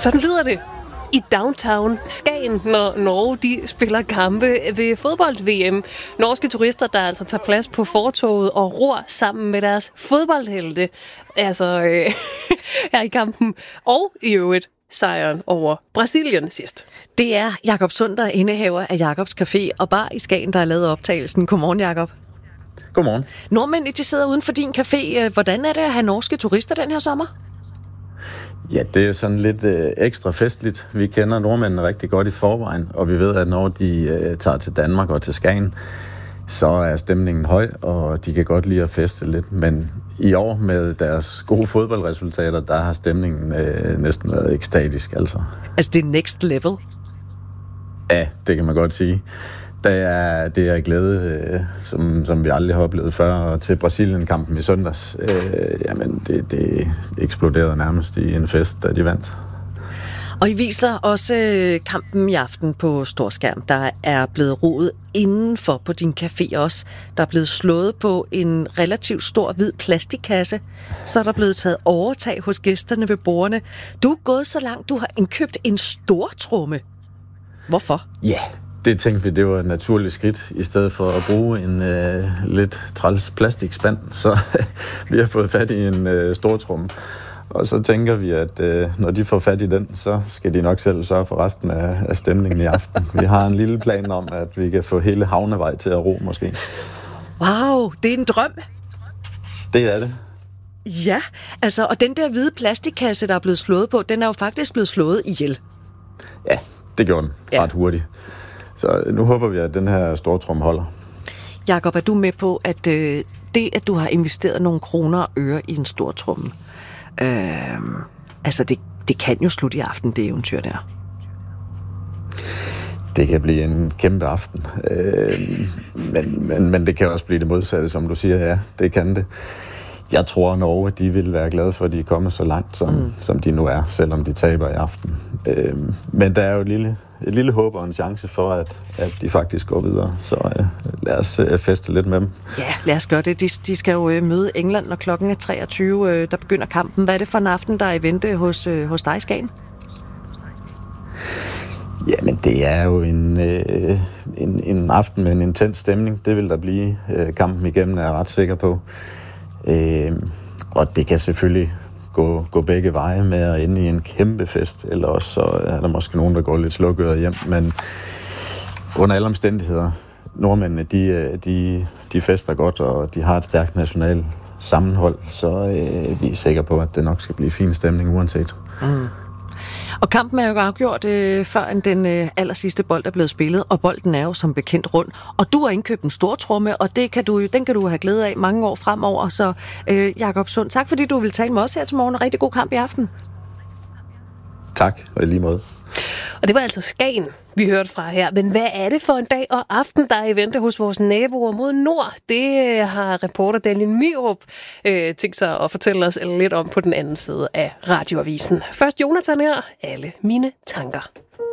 Sådan lyder det i downtown Skagen, når Norge de spiller kampe ved fodbold-VM. Norske turister, der altså tager plads på fortovet og ror sammen med deres fodboldhelte. Altså her i kampen. Og i øvrigt sejren over Brasilien sidst. Det er Jakob Sund, der er indehaver af Jakobs Café og Bar i Skagen, der har lavet optagelsen. Godmorgen, Jakob. Godmorgen. Nordmændene, de sidder uden for din café. Hvordan er det at have norske turister den her sommer? Ja, det er sådan lidt ekstra festligt. Vi kender nordmændene rigtig godt i forvejen, og vi ved, at når de tager til Danmark og til Skagen, så er stemningen høj, og de kan godt lide at feste lidt. Men i år med deres gode fodboldresultater, der har stemningen næsten været ekstatisk. Altså det er next level? Ja, det kan man godt sige. Det er glæde, som vi aldrig har oplevet før. Og til Brasilien-kampen i søndags, jamen det eksploderede nærmest i en fest, da de vandt. Og I viser også kampen i aften på storskærm. Der er blevet rodet indenfor på din café også. Der er blevet slået på en relativt stor hvid plastikkasse. Så er der blevet taget overtag hos gæsterne ved bordene. Du er gået så langt, du har indkøbt en stortromme. Hvorfor? Ja, det tænkte vi, det var et naturligt skridt, i stedet for at bruge en lidt træls plastikspand. Så vi har fået fat i en stortromme. Og så tænker vi, at når de får fat i den, så skal de nok selv sørge for resten af stemningen i aften. Vi har en lille plan om, at vi kan få hele Havnevej til at ro, måske. Wow, det er en drøm. Det er det. Ja, altså, og den der hvide plastikkasse, der er blevet slået på, den er jo faktisk blevet slået ihjel. Ja, det gjorde den ret hurtigt. Så nu håber vi, at den her stortrum holder. Jakob, er du med på, at det, at du har investeret nogle kroner og øre i en stortrumme, det kan jo slutte i aften, det eventyr der. Det kan blive en kæmpe aften. Men det kan også blive det modsatte, som du siger. Ja, det kan det. Jeg tror, at Norge, de vil være glade for, at de er kommet så langt, som de nu er, selvom de taber i aften. Men der er jo et lille håb og en chance for, at de faktisk går videre. Så lad os feste lidt med dem. Ja, lad os gøre det. De skal jo møde England, når klokken er 23. Der begynder kampen. Hvad er det for en aften, der er i vente hos dig i Skagen? Jamen, det er jo en aften med en intens stemning. Det vil der blive. Kampen igennem er jeg ret sikker på. Og det kan selvfølgelig gå begge veje med at ende i en kæmpe fest, eller også så er der måske nogen, der går lidt slukøret hjem, men under alle omstændigheder, nordmændene, de fester godt, og de har et stærkt nationalt sammenhold, så vi er sikre på, at det nok skal blive fin stemning uanset. Og kampen er jo afgjort før end den allersidste bold er blevet spillet, og bolden er jo som bekendt rund. Og du har indkøbt en stortromme, og den kan du have glæde af mange år fremover. Så Jakob Sund, tak fordi du vil tale med os her til morgen, og rigtig god kamp i aften. Tak, og i lige måde. Og det var altså Skagen, vi hørte fra her. Men hvad er det for en dag og aften, der er i vente hos vores naboer mod nord? Det har reporter Daniel Myrup tænkt sig at fortælle os lidt om på den anden side af radioavisen. Først Jonathan her, alle mine tanker.